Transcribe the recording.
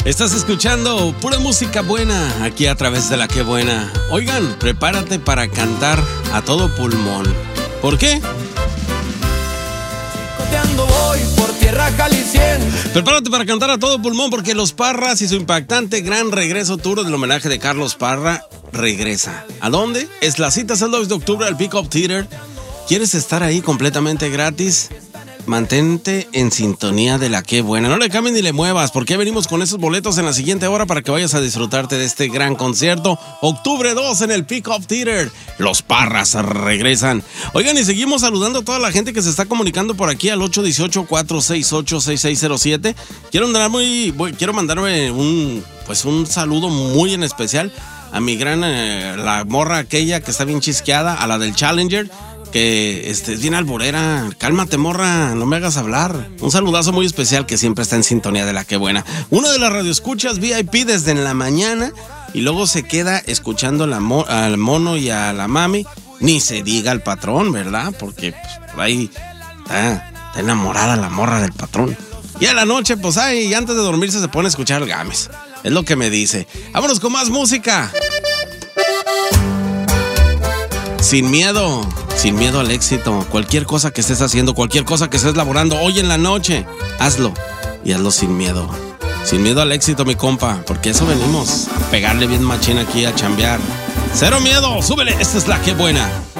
Estás escuchando pura música buena aquí a través de La Que Buena. Oigan, prepárate para cantar a todo pulmón. ¿Por qué? Voy por tierra jalisciense. Prepárate para cantar a todo pulmón porque Los Parras y su impactante gran regreso tour del homenaje de Carlos Parra regresa. ¿A dónde? Es la cita, es el 2 de octubre al Peacock Theater. ¿Quieres estar ahí completamente gratis? Mantente en sintonía de La Que Buena. No le cambies ni le muevas, porque venimos con esos boletos en la siguiente hora para que vayas a disfrutarte de este gran concierto. Octubre 2 en el Peacock Theater. Los Parras regresan. Oigan, y seguimos saludando a toda la gente que se está comunicando por aquí al 818-468-6607. Quiero mandarme un saludo muy en especial a mi gran, la morra aquella que está bien chisqueada, a la del Challenger, que es bien alborera. Cálmate, morra, no me hagas hablar. Un saludazo muy especial que siempre está en sintonía de La Que Buena. Uno de las radioescuchas VIP desde en la mañana y luego se queda escuchando al mono y a la mami. Ni se diga al patrón, ¿verdad? Porque pues, por ahí está enamorada la morra del patrón. Y a la noche, pues y antes de dormirse se pone a escuchar el Gámez. Es lo que me dice. Vámonos con más música. Sin miedo al éxito. Cualquier cosa que estés haciendo, cualquier cosa que estés laborando hoy en la noche, hazlo y hazlo sin miedo. Sin miedo al éxito, mi compa, porque eso venimos a pegarle bien machín aquí, a chambear. Cero miedo, súbele, esta es La Que Buena.